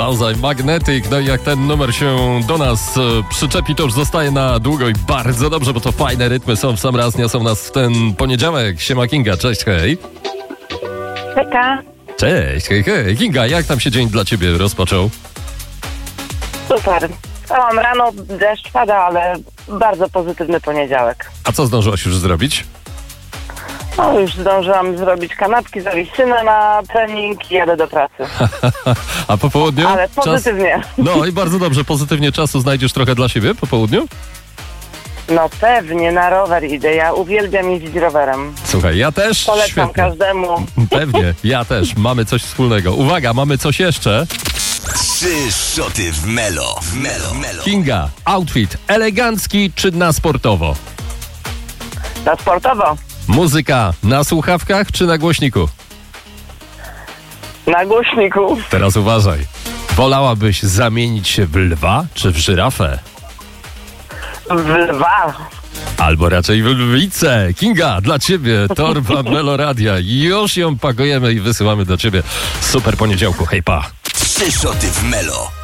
Bonsai Magnetic. No i jak ten numer się do nas przyczepi, to już zostaje na długo i bardzo dobrze, bo to fajne rytmy są w sam raz, niosą nas w ten poniedziałek. Siema Kinga, cześć, hej. Hejka. Cześć, hej, hej. Kinga, jak tam się dzień dla ciebie rozpoczął? Super. Wstałam rano, deszcz pada, ale bardzo pozytywny poniedziałek. A co zdążyłaś już zrobić? No już zdążyłam zrobić kanapki, zawieźć syna na trening i jadę do pracy. A po południu? Ale pozytywnie. No i bardzo dobrze, pozytywnie czasu znajdziesz trochę dla siebie po południu? No pewnie, na rower idę. Ja uwielbiam jeździć rowerem. Słuchaj, ja też. Polecam Świetnie. każdemu. Pewnie, ja też. Mamy coś wspólnego. Uwaga, mamy coś jeszcze. 3 szoty w Melo. Kinga, outfit elegancki czy na sportowo? Na sportowo. Muzyka na słuchawkach czy na głośniku? Na głośniku. Teraz uważaj. Wolałabyś zamienić się w lwa czy w żyrafę? W lwa. Albo raczej w lwicę. Kinga, dla ciebie torba Meloradia. Już ją pakujemy i wysyłamy do ciebie. Super poniedziałku, hej pa. 3 szoty w Melo.